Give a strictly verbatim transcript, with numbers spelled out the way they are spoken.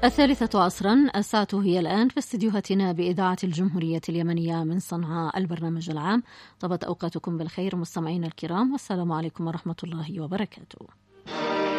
الثالثة عصرا، الساعة هي الآن في استديوهاتنا بإذاعة الجمهورية اليمنية من صنعاء البرنامج العام. طابت أوقاتكم بالخير مستمعينا الكرام، والسلام عليكم ورحمة الله وبركاته.